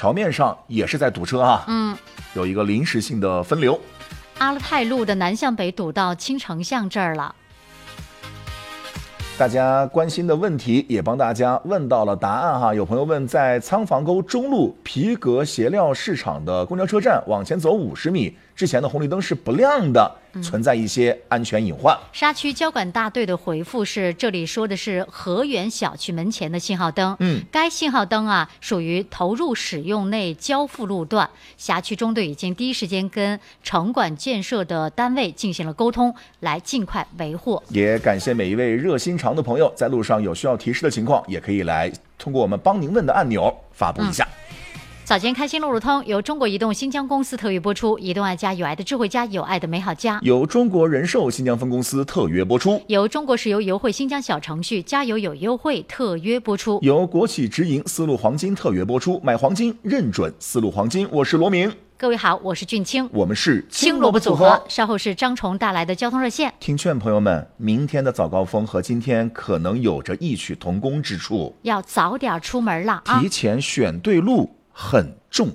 桥面上也是在堵车啊，有一个临时性的分流。 阿勒泰路的南向北堵到青城巷这儿了。 大家关心的问题也帮大家问到了答案哈。有朋友问，在仓房沟中路皮革鞋料市场的公交车站往前走50米之前的红绿灯是不亮的，存在一些安全隐患。 沙区交管大队的回复是，这里说的是河源小区门前的信号灯，该信号灯啊属于投入使用内交付路段，辖区中队已经第一时间跟城管建设的单位进行了沟通，来尽快维护。 也感谢每一位热心肠的朋友，在路上有需要提示的情况，也可以来通过我们帮您问的按钮发布一下。 早间开心路路通由中国移动新疆公司特约播出，移动爱家有爱的智慧家，有爱的美好家由中国人寿新疆分公司特约播出， 由中国石油油汇新疆小程序加油有优惠特约播出， 由国企直营丝路黄金特约播出，买黄金认准丝路黄金。我是罗明， 各位好，我是俊清， 我们是青萝卜组合。稍后是张虫带来的交通热线。 听劝朋友们，明天的早高峰和今天可能有着异曲同工之处， 要早点出门了啊！ 提前选对路很重